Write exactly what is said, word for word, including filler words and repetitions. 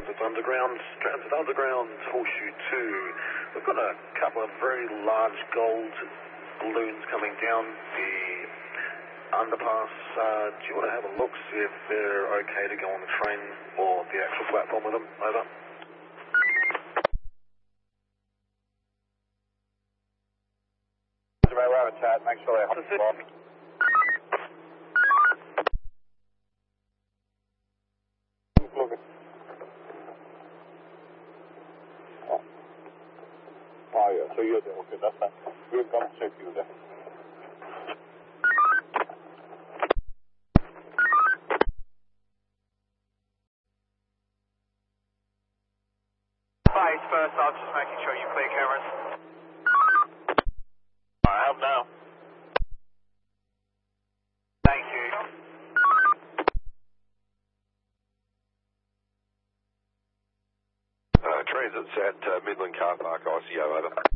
Transit Underground, Transit Underground, Horseshoe two. We've got a couple of very large gold balloons coming down the underpass. Uh, do you want to have a look, see if they're okay to go on the train or the actual platform with them? Over. We're having a chat, make sure they're hot. Oh. Oh yeah, so you're there, okay, that's fine. We'll come check you there. Base first, I'm just making sure you clear cameras. I have now. Thank you. Uh, transit's at uh, Midland Car Park, I C O, over.